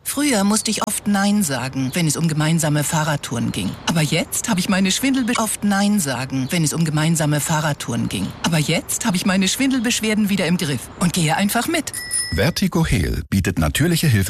Früher musste ich oft Nein sagen, wenn es um gemeinsame Fahrradtouren ging. Aber jetzt habe ich meine Schwindelbeschwerden wieder im Griff und gehe einfach mit. Vertigo Heal bietet natürliche Hilfe